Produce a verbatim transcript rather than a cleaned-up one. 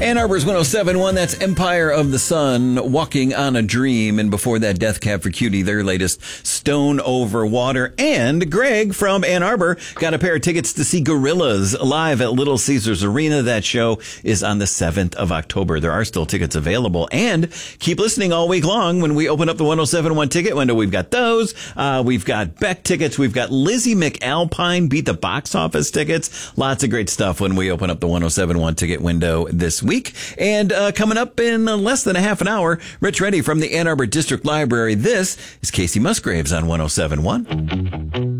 Ann Arbor's one oh seven point one, that's Empire of the Sun, Walking on a Dream. And before that, Death Cab for Cutie, their latest Stone Over Water. And Greg from Ann Arbor got a pair of tickets to see Gorillaz live at Little Caesars Arena. That show is on the seventh of October. There are still tickets available. And keep listening all week long when we open up the one oh seven point one ticket window. We've got those. Uh, we've got Beck tickets. We've got Lizzie McAlpine Beat the Box Office tickets. Lots of great stuff when we open up the one oh seven point one ticket window this week. And uh, coming up in less than a half an hour, Rich Reddy from the Ann Arbor District Library. This is Casey Musgraves on one oh seven point one.